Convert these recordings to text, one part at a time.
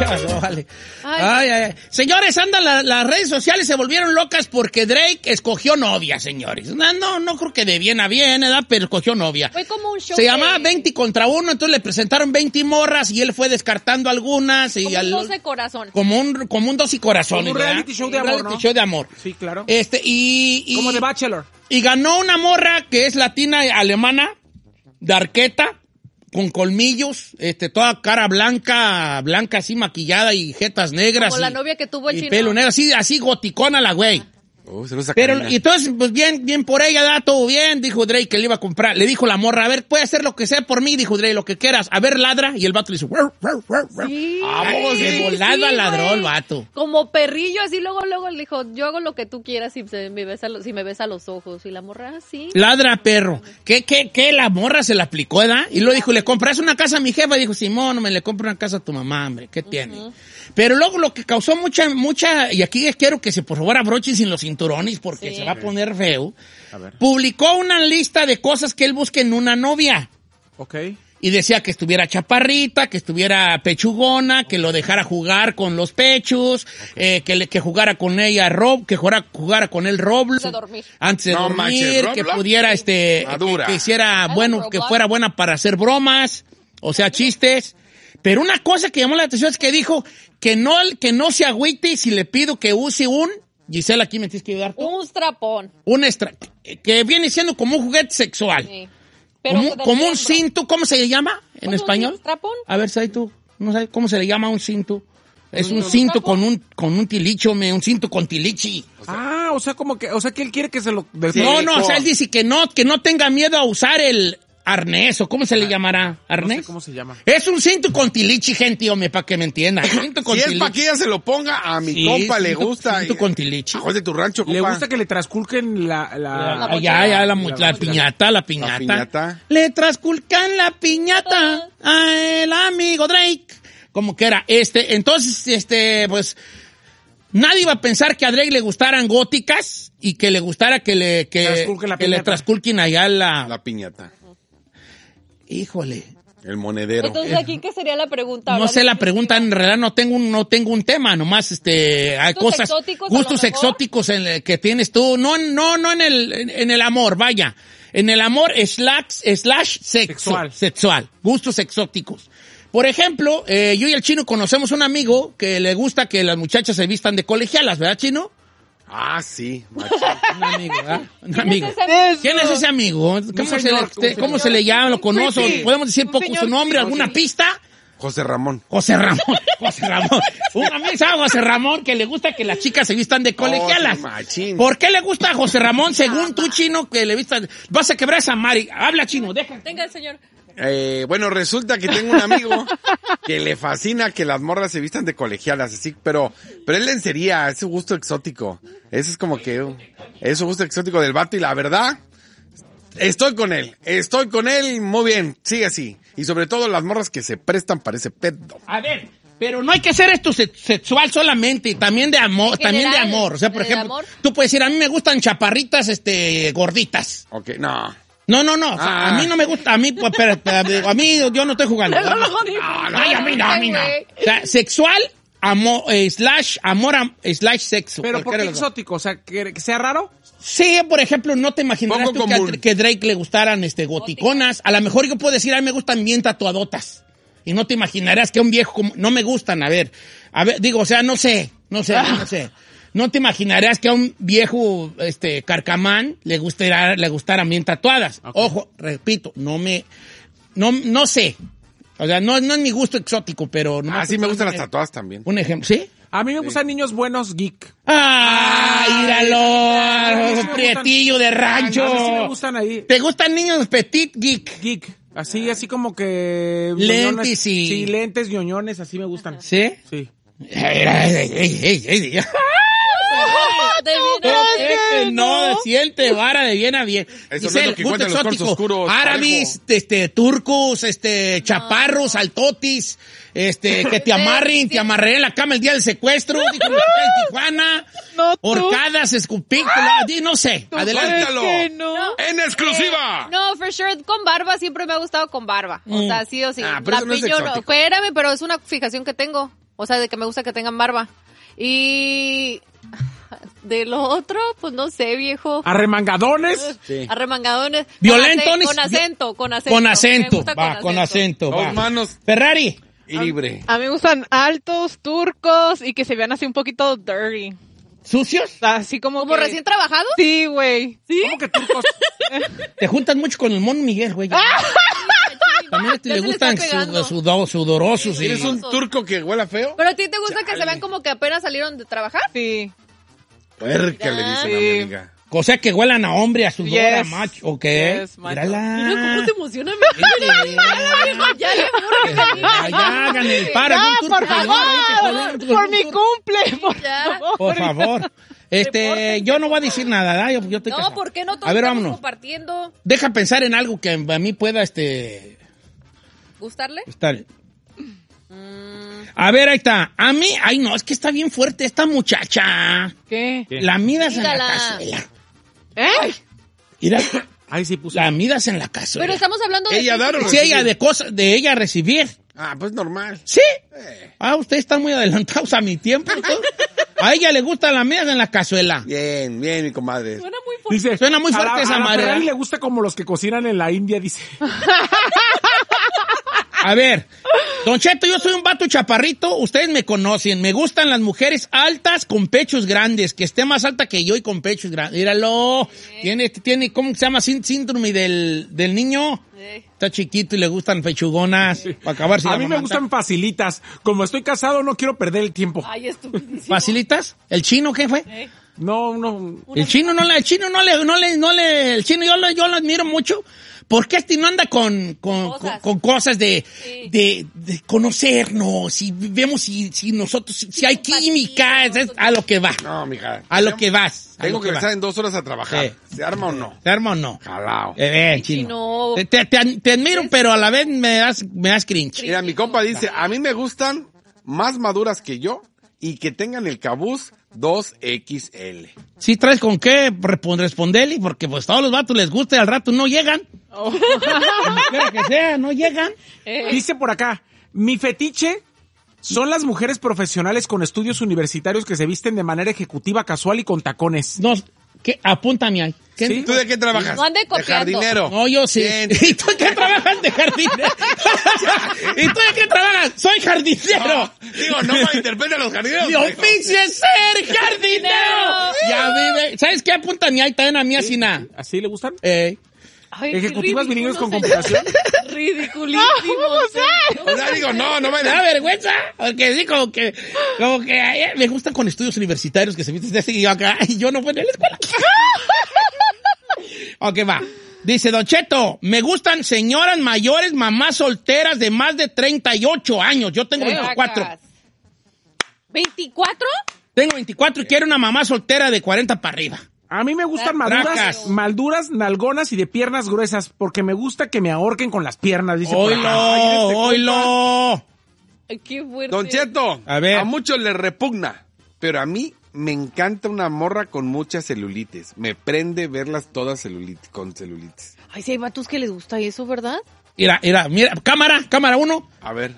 pasó? Vale. Ay. Señores, las redes sociales se volvieron locas porque Drake escogió novia, señores. No creo que de bien a bien, ¿verdad? Pero escogió novia. Fue como un show. Se llamaba 20 contra 1, entonces le presentaron 20 morras y él fue descartando algunas. Como un 12 corazón. Como un 12 corazones. Como un reality show de amor, reality show de amor. Sí, claro. Como The Bachelor. Y ganó una morra que es latina alemana, de arqueta, con colmillos, toda cara blanca así maquillada y jetas negras. Como la novia que tuvo el chino. Y pelo negro, así goticona la güey. Pero, y entonces, pues bien por ella, da todo bien, dijo Drake que le iba a comprar. Le dijo la morra, a ver, puede hacer lo que sea por mí, dijo Drake, lo que quieras. A ver, ladra, y el vato le hizo, sí, de volada ladró el vato. Como perrillo, así luego le dijo, yo hago lo que tú quieras si me ves a los ojos. Y la morra, sí. Ladra, perro. ¿Qué? La morra se la aplicó, ¿verdad? Y luego dijo, ¿le compras una casa a mi jefa? Y dijo, Simón, me le compro una casa a tu mamá, hombre, ¿qué tiene? Pero luego lo que causó mucha, y aquí quiero que se por favor abrochen sin los cinturones porque se va a poner feo. Publicó una lista de cosas que él busca en una novia. Ok. Y decía que estuviera chaparrita, que estuviera pechugona, que lo dejara jugar con los pechos, que jugara con ella que jugara con él Roblox. Antes de dormir, que pudiera, que hiciera que fuera buena para hacer bromas, o sea, chistes. Pero una cosa que llamó la atención es que dijo que no se agüite si le pido que use Gisela, aquí me tienes que ayudar. Un strapón. Que viene siendo como un juguete sexual. Sí. Como un cinto, ¿cómo se le llama en español? ¿Un strapón? A ver, ¿sabes tú? ¿No sabes cómo se le llama un cinto? Es un cinto con un tilicho, un cinto con tilichi. O sea que él quiere que se lo... No, o sea, él dice que no tenga miedo a usar el arnés, o ¿cómo se le llamará? ¿Arnés? No sé cómo se llama. Es un cinto con tilichi, gente, hombre, para que me entiendan. Si es para que ella se lo ponga, a mi compa le gusta. Cinto con tilichi. Juez de tu rancho, compa. Le gusta que le trasculquen la piñata. Le trasculcan la piñata al amigo Drake. Como que era entonces, pues, nadie iba a pensar que a Drake le gustaran góticas y que le gustara que le trasculquen allá la piñata. Híjole. El monedero. Entonces, ¿aquí qué sería la pregunta? No sé la pregunta, en realidad no tengo un tema, nomás hay cosas, gustos exóticos que tienes tú. No en el amor, vaya. En el amor slash sexual. Gustos exóticos. Por ejemplo, yo y el Chino conocemos un amigo que le gusta que las muchachas se vistan de colegialas, ¿verdad, Chino? Ah, sí. Un amigo, ¿verdad? Un amigo. ¿Quién es ese amigo? ¿Cómo se le llama? ¿Lo conozco? ¿Podemos decir poco su nombre? ¿Alguna pista? José Ramón. Un amigo sabe José Ramón que le gusta que las chicas se vistan de colegialas. ¿Por qué le gusta a José Ramón, según tú, Chino, que le vistan? Vas a quebrar esa Mari. Habla, Chino, deja. Venga, señor. Bueno, resulta que tengo un amigo que le fascina que las morras se vistan de colegialas, así, pero él lencería, es su gusto exótico. Eso es como que es su gusto exótico del vato y la verdad, estoy con él muy bien, sigue así. Y sobre todo las morras que se prestan para ese pedo. A ver, pero no hay que hacer esto sexual solamente, también de amor, O sea, por ejemplo, tú puedes decir, a mí me gustan chaparritas, gorditas. Ok, no. No, o sea, a mí no me gusta, a mí yo no estoy jugando. A mí no. O sea, sexual, amor, slash sexo. Pero ¿por qué exótico? O sea, que sea raro. Sí, por ejemplo, no te imaginarás tú que Drake le gustaran goticonas. A lo mejor yo puedo decir, a mí me gustan bien tatuadotas. Y no te imaginarás que un viejo no me gustan, a ver, digo, o sea, no sé. No te imaginarás que a un viejo carcamán le gustaran bien tatuadas. Okay. Ojo, repito, no sé. O sea, no es mi gusto exótico, pero... sí me gustan las tatuadas también. Un ejemplo, ¿sí? A mí me gustan niños buenos geek. ¡Míralo! Prietillo de rancho. Sí me gustan ahí. ¿Te gustan niños petit geek? Geek. Así como que... Lentes Sí, lentes, ñoñones, así me gustan. ¿Sí? Sí. No, siente vara de bien a bien. Eso no es lo que cuentan los cortos oscuros. Árabes, turcos, chaparros, altotis, que te amarren en la cama el día del secuestro, dijo en Tijuana, horcadas, escupículas, no sé, adelántalo. En exclusiva. No, for sure, con barba siempre me ha gustado con barba. O sea, sí o sí. Pero eso no es exótico. Espérame, pero es una fijación que tengo. O sea, de que me gusta que tengan barba. Y de lo otro, pues no sé, viejo. Arremangadones. Sí. Arremangadones. Violentones. Con acento. Con Me acento. gusta Va, con acento. Dos va. manos Ferrari. libre. A mí me gustan altos, turcos y que se vean así un poquito dirty. ¿Sucios? Así como ¿Como que- recién trabajado? Sí, güey. ¿Sí? ¿Cómo que turcos? Te juntas mucho con el mono Miguel, güey. También Ya le se le gustan está pegando. sudorosos. Y... ¿Eres un turco que huela feo? ¿Pero a ti te gusta que se vean como que apenas salieron de trabajar? Sí. Puerca, le dicen a mi Sí. amiga. O sea, que huelan a hombre, a sudor, Yes. a macho. ¿O qué? Yes, macho. Mírala. Mira cómo se emociona mi Ya le juro que me diga. Ya hagan el paro. Ya, es un turco por que favor, ahí que joder, por un mi turco. cumple, por Ya. favor. Por favor. Yo no voy a decir nada, ¿verdad? Yo estoy No, casado. ¿por qué no todos A ver, estamos vámonos. compartiendo? Deja pensar en algo que a mí pueda, ¿Gustarle? estar. A ver, ahí está. A mí, ay no, es que está bien fuerte esta muchacha. ¿Qué? La midas en la Dígala. cazuela. ¿Eh? Mira, Ahí sí puse. la midas en la cazuela. Pero estamos hablando de... Ella dar o Sí, ella recibir. de cosas, de ella recibir. Ah, pues normal. ¿Sí? Ustedes están muy adelantados a mi tiempo. ¿No? A ella le gusta la midas en la cazuela. Bien, bien, mi comadre. Suena muy fuerte. Dice, Suena muy fuerte esa a la madre, Ferrari ¿verdad? le gusta como los que cocinan en la India, dice. A ver, Don Cheto, yo soy un vato chaparrito, ustedes me conocen, me gustan las mujeres altas con pechos grandes, que esté más alta que yo y con pechos grandes. Míralo, tiene, ¿cómo se llama? Síndrome del niño. Está chiquito y le gustan pechugonas. Para acabar sin A la mí me mamanta. gustan facilitas. Como estoy casado, no quiero perder el tiempo. Ay, estupidísimo. ¿Facilitas? ¿El chino qué fue? No, no. El chino el chino yo lo admiro mucho. Porque no anda con cosas de conocernos y vemos si nosotros, si hay química, es a lo que va. No, mija. A lo que vas. Tengo que vas. regresar en 2 horas a trabajar. Sí. ¿Se arma o no? ¿Se arma o no? Jalao. Chino. Chino. Te admiro, pero a la vez me das cringe. Mira, mi compa dice, a mí me gustan más maduras que yo y que tengan el cabuz 2XL. ¿Sí traes con qué responderle? Porque pues todos los vatos les gusta y al rato no llegan. Como quiera que sea, no llegan. Dice por acá, mi fetiche son las mujeres profesionales con estudios universitarios que se visten de manera ejecutiva, casual y con tacones. No, ¿qué? Apúntame ahí. ¿Qué? Sí. ¿Tú de qué trabajas? No ande De copiando. jardinero. No, yo sí. Bien. ¿Y tú en qué trabajas de jardinero? ¿Y tú en qué trabajas? Soy jardinero. Digo, no malinterpreten a los jardineros. Mi oficio es ser jardinero. Ya vive. ¿Sabes qué? Apúntame ahí también a mí así nada. ¿Así le gustan? Ay, qué Ejecutivas bilingües con ridículo, computación. señor. Ridiculísimo. O sea, digo, no Me vayan da a... vergüenza, porque sí, como que me gustan con estudios universitarios que se visten así y yo acá, y yo no fui en la escuela. Ok, va. Dice, Don Cheto, me gustan señoras mayores, mamás solteras de más de 38 años. Yo tengo 24. ¿24? Tengo 24 y quiero una mamá soltera de 40 para arriba. A mí me gustan Bracas. maduras, nalgonas y de piernas gruesas, porque me gusta que me ahorquen con las piernas, dice por acá. ¡Oilo! Ay, qué fuerte. Don Cheto, A ver. a muchos les repugna, pero a mí me encanta una morra con mucha celulitis. Me prende verlas todas con celulitis. Ay, sí hay vatos que les gusta eso, ¿verdad? Mira, cámara 1. A ver.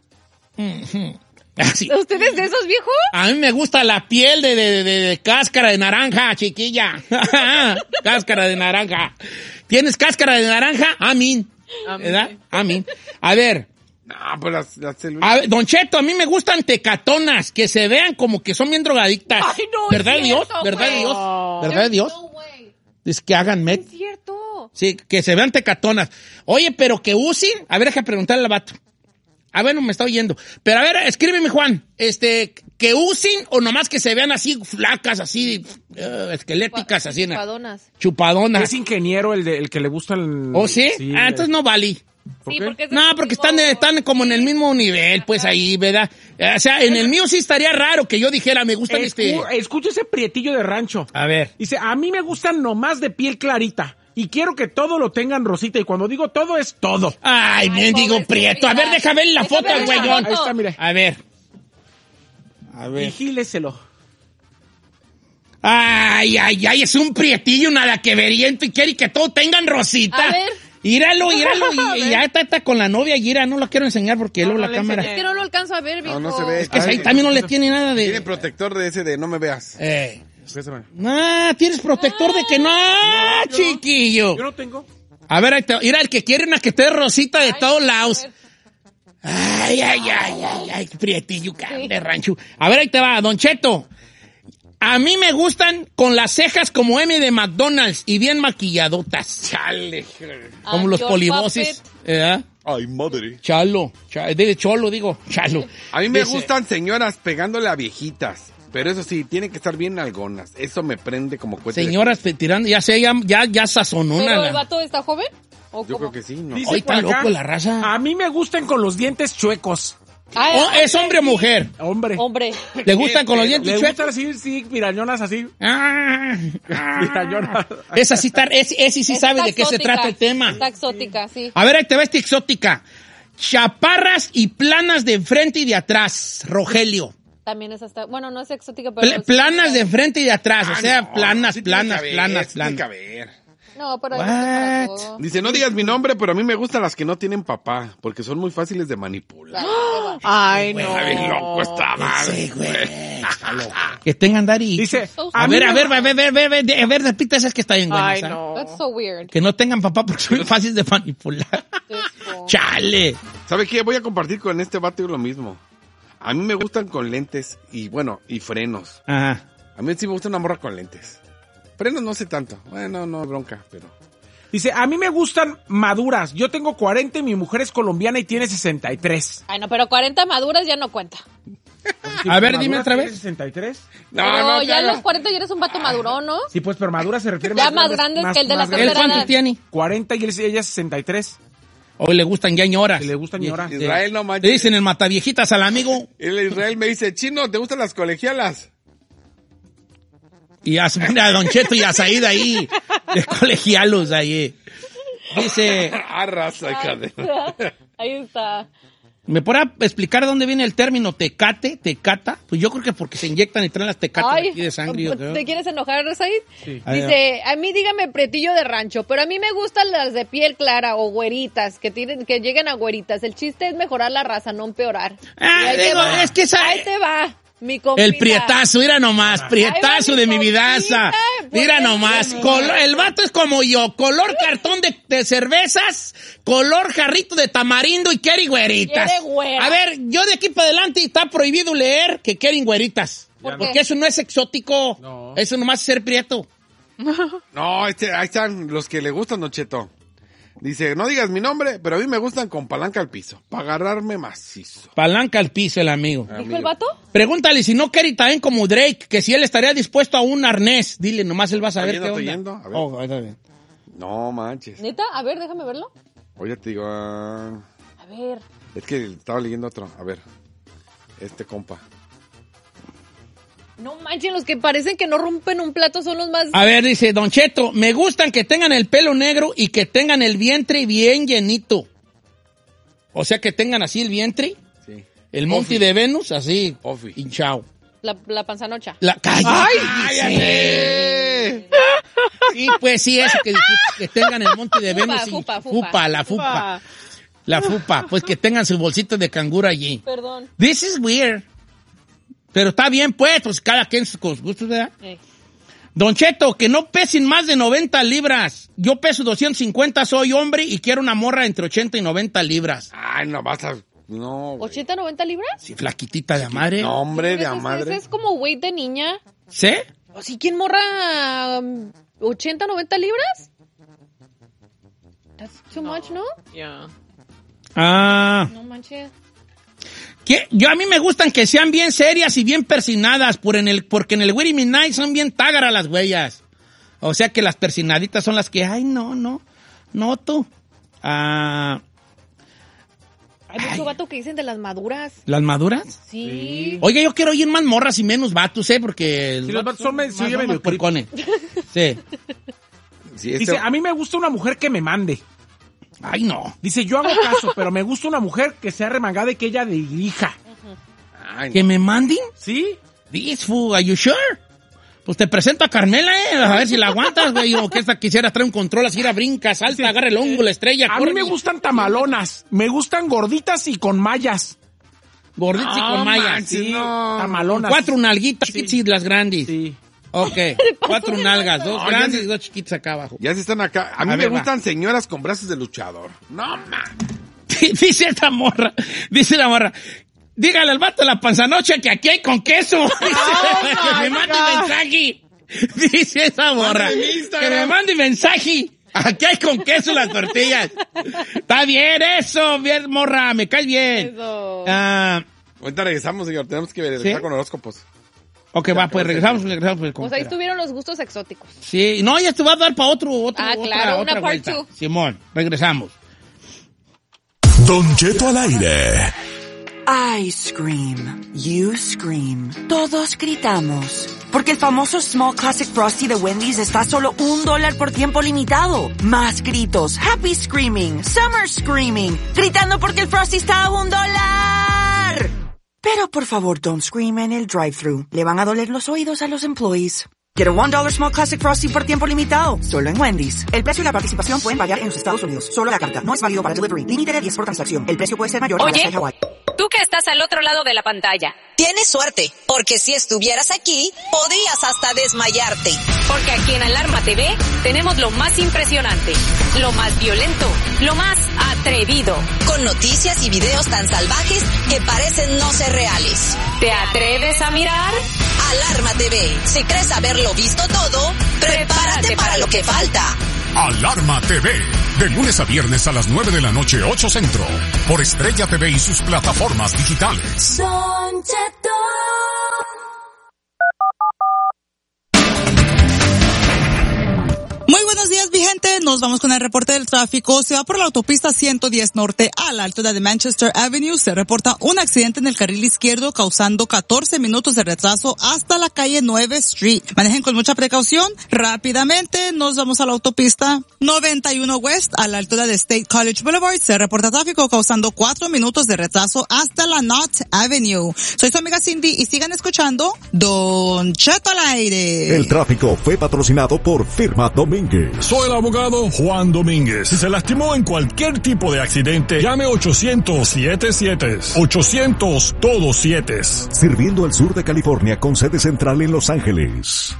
Así. ¿Ustedes de esos viejos? A mí me gusta la piel de cáscara de naranja, chiquilla. Cáscara de naranja. ¿Tienes cáscara de naranja? Amén. ¿Verdad? Amén. A ver. No, pues las celulitis. A ver, Don Cheto, a mí me gustan tecatonas, que se vean como que son bien drogadictas. Ay, no, ¿Verdad es Dios? cierto, ¿Verdad güey. Dios? ¿Verdad Dios? No, güey. Es que hagan met. Es cierto. Sí, que se vean tecatonas. Oye, pero que usen. A ver, deja preguntarle al vato. Ah, bueno, me está oyendo. Pero a ver, escríbeme, Juan. Que usen o nomás que se vean así flacas, así esqueléticas, así. Chupadonas. Chupadonas. Es ingeniero el que le gusta el... ¿Oh, sí? Entonces no vale. ¿Por Sí, qué? porque es No, porque están como en el mismo nivel, pues ahí, ¿verdad? O sea, en el mío sí estaría raro que yo dijera, me gustan Escucha ese prietillo de rancho. A ver. Dice, a mí me gustan nomás de piel clarita. Y quiero que todo lo tengan rosita. Y cuando digo todo, es todo. Ay, mendigo pobre prieto. A ver, Frida. deja ver la Deja foto ver al la güeyón. foto. Ahí está, mire. A ver. A ver. Vigíleselo. Ay, es un prietillo, nada que veriento y quiere que todo tengan rosita. A ver. Íralo, y ya está con la novia, Gira, no la quiero enseñar porque luego la cámara... Es que no lo alcanzo a ver, viejo. No se ve. Es que ahí también no le tiene nada de... Tiene protector de ese de no me veas. Tienes protector de que no, chiquillo. Yo no tengo. A ver, ahí mira el que quiere una que esté rosita de todos lados. Ay, prietillo, de rancho. A ver, ahí te va, Don Cheto. A mí me gustan con las cejas como M de McDonald's y bien maquilladotas. Chale. Como los polivoces. ¿Verdad? Ay, madre. Chalo. Cholo. A mí me gustan señoras pegándole a viejitas. Pero eso sí, tienen que estar bien algonas. Eso me prende como cohete. Señoras tirando, ya sazonona. ¿Pero el vato está joven? ¿O yo cómo? creo que sí, ¿no? Dice Hoy está por acá, loco la raza. A mí me gustan con los dientes chuecos. ¿Es hombre o mujer? Hombre. ¿Le gustan con los dientes ¿Le chuecos? gustan así, sí, pirañonas así? Mirañonas. Esa sí está, ese sí sabe de qué se trata el tema. Está exótica, sí. A ver, ahí te va esta exótica. Chaparras y planas de enfrente y de atrás, Rogelio. También esa está... Bueno, no es exótica, pero... Planas de enfrente y de atrás, o sea, no, planas. Tiene que haber. No, pero hay para What? todo. Dice, no digas mi nombre, pero a mí me gustan las que no tienen papá, porque son muy fáciles de manipular. Ay, no. Está bien loco esta madre. Sí, güey. Que tengan daddy. Dice, A ver, repita esas que está bien buena. Ay, no. That's so weird. Que no tengan papá porque son muy fáciles de manipular. Chale. ¿Sabe qué? Voy a compartir con este vato lo mismo. A mí me gustan con lentes y frenos. Ajá. A mí sí me gusta una morra con lentes. Frenos no sé tanto. Bueno, no bronca, pero... Dice, a mí me gustan maduras. Yo tengo 40 y mi mujer es colombiana y tiene 63. Ay, no, pero 40 maduras ya no cuenta. A ver, dime otra vez. ¿63? Pero ya a los 40 ya eres un vato maduro, ¿no? Sí, pues, pero madura se refiere Ya más grandes que el de la grandes. ¿Él cuánto tiene? 40 y ella 63. Hoy le gustan ya ñoras. Y le gustan ñoras. Israel, no manches. Le dicen el mataviejitas al amigo. El Israel me dice, Chino, ¿te gustan las colegialas? Y a Don Cheto y a Saíd ahí, de colegialos ahí. Dice, Arrasa, cadena. Ahí está. ¿me podrá explicar dónde viene el término tecata? Pues yo creo que porque se inyectan y traen las tecatas Ay, aquí de sangre. yo creo. ¿te quieres enojar, Said? Sí. Dice, a mí dígame pretillo de rancho, pero a mí me gustan las de piel clara o güeritas, que lleguen a güeritas. El chiste es mejorar la raza, no empeorar. Y ahí te va. Es que Ahí te va, mi compita. el prietazo, mira nomás, prietazo Ahí va de mi mi vidaza. compita, Mira pues, nomás, es el vato es como yo, color cartón de cervezas, color jarrito de tamarindo y quiere güeritas. Quiere güera. A ver, yo de aquí para adelante está prohibido leer que quieren güeritas. ¿Por Porque qué? eso no es exótico. No. Eso nomás es ser prieto. No, ahí están los que le gustan, Don Cheto. Dice, no digas mi nombre, pero a mí me gustan con palanca al piso, para agarrarme macizo. Palanca al piso el amigo. ¿Dijo el vato? Pregúntale si no quiere también como Drake, que si él estaría dispuesto a un arnés. Dile, nomás él va a saber ¿Está qué yendo, onda. está yendo? A ver. Oh, está bien. No manches. ¿Neta? A ver, déjame verlo. Oye, te digo, A ver. es que estaba leyendo otro. A ver, este compa. No manchen, los que parecen que no rompen un plato son los más... A ver, dice Don Cheto, me gustan que tengan el pelo negro y que tengan el vientre bien llenito. O sea, que tengan así el vientre, Sí. el monte de Venus, así, Ofi. hinchado. La panzanocha. ¡Cállate! Sí, pues sí, eso que dijiste, que tengan el monte de Venus y fupa. la fupa. La fupa, pues que tengan su bolsito de canguro allí. Perdón. This is weird. Pero está bien, pues cada quien sus gustos, ¿verdad? Don Cheto, que no pesen más de 90 libras. Yo peso 250, soy hombre y quiero una morra entre 80 y 90 libras. Ay, no vas a... No, güey. ¿80, 90 libras? Sí, flaquitita de madre. No, hombre, de Ese- a madre. Ese es como weight de niña. ¿Sí? ¿O sí quién morra 80, 90 libras? That's too much, ¿no? Yeah. Ah. No manches. A mí me gustan que sean bien serias y bien persinadas, porque en el Weary Midnight son bien tágaras las huellas. O sea que las persinaditas son las que, ay, no tú. Ah, Hay mucho vato que dicen de las maduras. ¿las maduras? Sí. Oiga, yo quiero oír más morras y menos vatos, porque... Sí, los vatos son sí, oye, medio puercones. Sí. Sí, Dice, a mí me gusta una mujer que me mande. Ay, no. Dice, yo hago caso, pero me gusta una mujer que sea remangada y que ella dirija. Ay, ¿Que me manden? ¿Sí? This fool, are you sure? Pues te presento a Carmela, a ver si la aguantas, güey, o que esta quisiera traer un control, así la brinca, salta, agarra el hongo, la estrella. A mí me gustan tamalonas, me gustan gorditas y con mallas. Gorditas y con mallas. Sí, tamalonas. 4 nalguitas, chiquitas y las grandes. Sí. Ok, 4 nalgas, 2 grandes y 2 chiquitas acá abajo. Ya se están acá. A mí me gustan señoras con brazos de luchador. No, man. Dice la morra, dígale al vato de la panzanocha que aquí hay con queso. Que me mande mensaje. Dice esa morra. Que me mande mensaje. Aquí hay con queso las tortillas. Está bien eso, bien morra, me cae bien. Eso. Ahorita regresamos, señor. Tenemos que regresar con horóscopos. Ok, va, pues regresamos. Pues ahí estuvieron los gustos exóticos. Sí, no, ya te va a dar para otro. Claro, otra una part vuelta. 2. Simón, regresamos. Don Cheto al aire. I scream, you scream, todos gritamos. Porque el famoso Small Classic Frosty de Wendy's está a solo $1 por tiempo limitado. Más gritos, happy screaming, summer screaming, gritando porque el Frosty está a $1. Pero por favor, don't scream en el drive-thru. Le van a doler los oídos a los employees. Get a $1 Small Classic Frosty por tiempo limitado, solo en Wendy's. El precio y la participación pueden variar en los Estados Unidos. Solo la carta. No es válido para delivery. Límite de 10 por transacción. El precio puede ser mayor en Alaska y Hawaii. Tú que estás al otro lado de la pantalla. Tienes suerte, porque si estuvieras aquí, podrías hasta desmayarte. Porque aquí en Alarma TV tenemos lo más impresionante, lo más violento, lo más atrevido. Con noticias y videos tan salvajes que parecen no ser reales. ¿Te atreves a mirar? Alarma TV. Si crees haberlo visto todo, prepárate para lo que falta. Alarma TV. De lunes a viernes a las 9 de la noche, 8 Centro. Por Estrella TV y sus plataformas digitales. Don Cheto. Muy buenos días, mi gente. Nos vamos con el reporte del tráfico. Se va por la autopista 110 Norte a la altura de Manchester Avenue. Se reporta un accidente en el carril izquierdo causando 14 minutos de retraso hasta la calle 9 Street. Manejen con mucha precaución. Rápidamente nos vamos a la autopista 91 West a la altura de State College Boulevard. Se reporta tráfico causando 4 minutos de retraso hasta la Knott Avenue. Soy su amiga Cindy y sigan escuchando Don Cheto al aire. El tráfico fue patrocinado por Firma Domínguez. Soy el abogado Juan Domínguez. Si se lastimó en cualquier tipo de accidente, llame 800-77. 800 todos 7. Sirviendo al sur de California con sede central en Los Ángeles.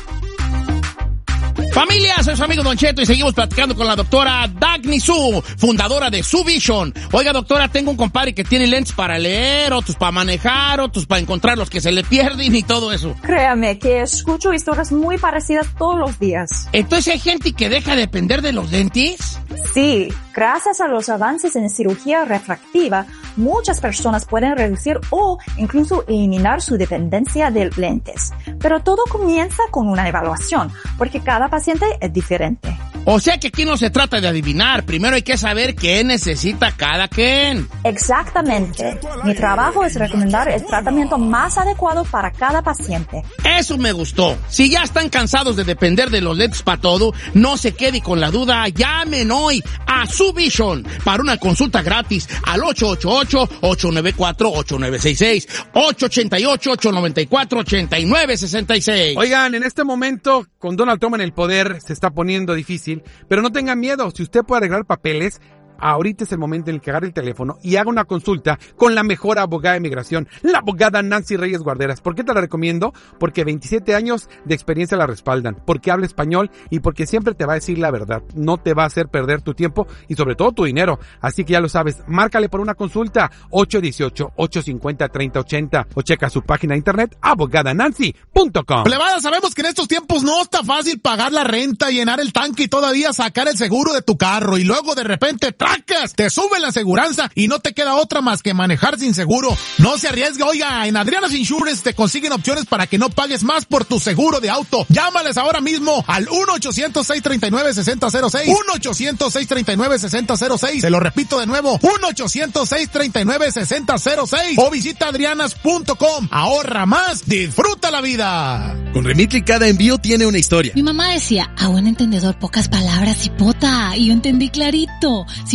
Familia, soy su amigo Don Cheto y seguimos platicando con la doctora Dagny Su, fundadora de Su Vision. Oiga, doctora, tengo un compadre que tiene lentes para leer, otros para manejar, otros para encontrar los que se le pierden y todo eso. Créame que escucho historias muy parecidas todos los días. Entonces, ¿hay gente que deja de depender de los lentes? Sí, gracias a los avances en cirugía refractiva, muchas personas pueden reducir o incluso eliminar su dependencia de lentes. Pero todo comienza con una evaluación, porque cada paciente es diferente. O sea que aquí no se trata de adivinar, primero hay que saber qué necesita cada quien. Exactamente. Mi trabajo es recomendar el tratamiento más adecuado para cada paciente. Eso me gustó. Si ya están cansados de depender de los lentes para todo, no se quede con la duda, llamen hoy a Su Vision para una consulta gratis al 888-894-8966, 888-894-8966. Oigan, en este momento, con Donald Trump en el poder, se está poniendo difícil, pero no tengan miedo. Si usted puede arreglar papeles, ahorita es el momento en el que agarre el teléfono y haga una consulta con la mejor abogada de migración, la abogada Nancy Reyes Guarderas. ¿Por qué te la recomiendo? Porque 27 años de experiencia la respaldan, porque habla español y porque siempre te va a decir la verdad. No te va a hacer perder tu tiempo y sobre todo tu dinero. Así que ya lo sabes, márcale por una consulta 818-850-3080 o checa su página de internet abogadanancy.com. Plebada, sabemos que en estos tiempos no está fácil pagar la renta, llenar el tanque y todavía sacar el seguro de tu carro y luego de repente te sube la aseguranza y no te queda otra más que manejar sin seguro. No se arriesgue, oiga, en Adriana's Insurance te consiguen opciones para que no pagues más por tu seguro de auto. Llámales ahora mismo al 1-800-639-6006, 1-800-639-6006, se lo repito de nuevo, 1-800-639-6006 o visita adrianas.com. Ahorra más, disfruta la vida. Con Remitly cada envío tiene una historia. Mi mamá decía, a buen entendedor pocas palabras y pota, y yo entendí clarito. Si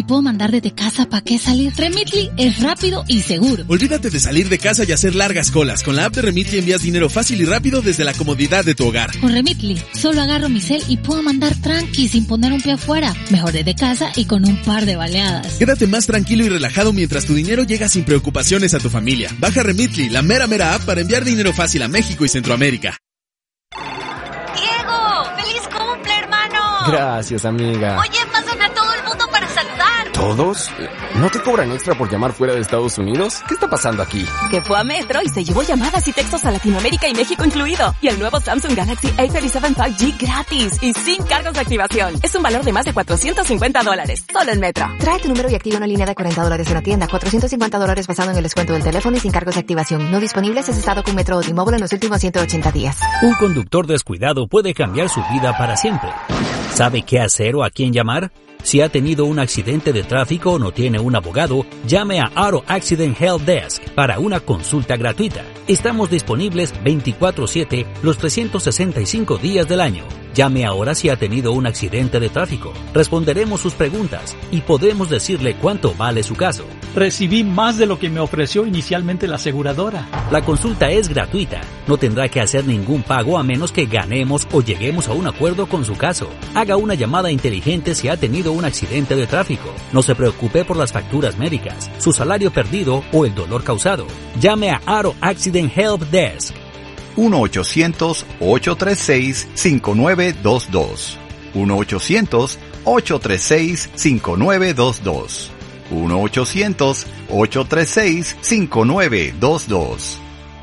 puedo mandar desde casa, ¿para qué salir? Remitly es rápido y seguro. Olvídate de salir de casa y hacer largas colas. Con la app de Remitly envías dinero fácil y rápido desde la comodidad de tu hogar. Con Remitly, solo agarro mi cel y puedo mandar tranqui sin poner un pie afuera. Mejor desde casa y con un par de baleadas. Quédate más tranquilo y relajado mientras tu dinero llega sin preocupaciones a tu familia. Baja Remitly, la mera app para enviar dinero fácil a México y Centroamérica. ¡Diego! ¡Feliz cumple, hermano! Gracias, amiga. Oye, pasan a todo el mundo para saludar. ¿Todos? ¿No te cobran extra por llamar fuera de Estados Unidos? ¿Qué está pasando aquí? Que fue a Metro y se llevó llamadas y textos a Latinoamérica y México incluido. Y el nuevo Samsung Galaxy A37 5G gratis y sin cargos de activación. Es un valor de más de $450. Solo en Metro. Trae tu número y activa una línea de $40 en la tienda. $450 basado en el descuento del teléfono y sin cargos de activación. No disponibles es estado con Metro o T-Mobile en los últimos 180 días. Un conductor descuidado puede cambiar su vida para siempre. ¿Sabe qué hacer o a quién llamar? Si ha tenido un accidente de tráfico o no tiene un abogado, llame a Auto Accident Help Desk para una consulta gratuita. Estamos disponibles 24/7 los 365 días del año. Llame ahora si ha tenido un accidente de tráfico. Responderemos sus preguntas y podemos decirle cuánto vale su caso. Recibí más de lo que me ofreció inicialmente la aseguradora. La consulta es gratuita. No tendrá que hacer ningún pago a menos que ganemos o lleguemos a un acuerdo con su caso. Haga una llamada inteligente si ha tenido un accidente de tráfico. No se preocupe por las facturas médicas, su salario perdido o el dolor causado. Llame a Auto Accident Help Desk. 1-800-836-5922. 1-800-836-5922. 1-800-836-5922.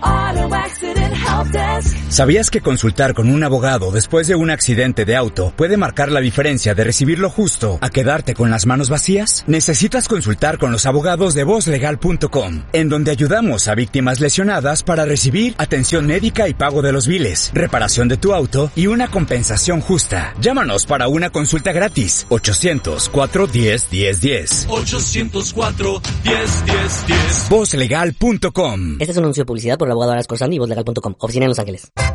¿Sabías que consultar con un abogado después de un accidente de auto puede marcar la diferencia de recibir lo justo a quedarte con las manos vacías? Necesitas consultar con los abogados de VozLegal.com, en donde ayudamos a víctimas lesionadas para recibir atención médica y pago de los biles, reparación de tu auto y una compensación justa. Llámanos para una consulta gratis. 800-410-1010. 800-410-1010. VozLegal.com. Este es un anuncio de publicidad por la abogada Corsandi y VozLegal.com. Oficina en Los Ángeles.